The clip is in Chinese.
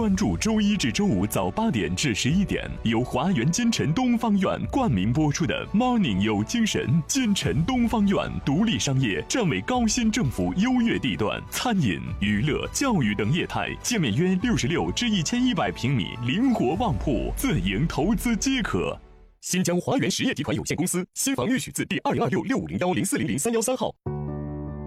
关注周一至周五早8点至11点，由华源金晨东方院冠名播出的 Morning 有精神。金晨东方院独立商业，站为高新政府优越地段，餐饮、娱乐、教育等业态，界面约66至1100平米，灵活旺铺，自营投资皆可。新疆华源实业集团有限公司，新房预取自第2026650104003113号。